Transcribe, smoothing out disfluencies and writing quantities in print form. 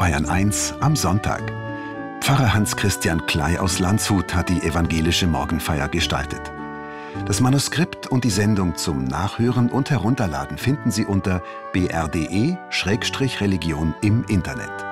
Bayern 1 am Sonntag. Pfarrer Hans-Christian Klei aus Landshut hat die evangelische Morgenfeier gestaltet. Das Manuskript und die Sendung zum Nachhören und Herunterladen finden Sie unter br.de/religion im Internet.